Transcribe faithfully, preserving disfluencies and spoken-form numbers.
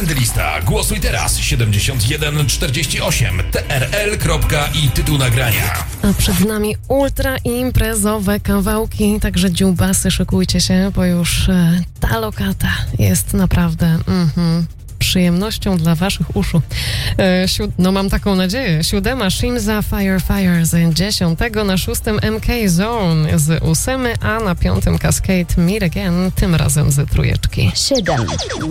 Trendlista. Głosuj teraz. siedemdziesiąt jeden czterdzieści osiem. T R L. I tytuł nagrania. A przed nami ultra imprezowe kawałki, także dziubasy, szykujcie się, bo już e, ta lokata jest naprawdę mhm, przyjemnością dla waszych uszu. E, siód- no mam taką nadzieję. Siódema Shimza Fire Fire z dziesiątego, na szóstym M K Zone z ósemy, a na piątym Cascade Meet Again, tym razem z trójeczki. siedem.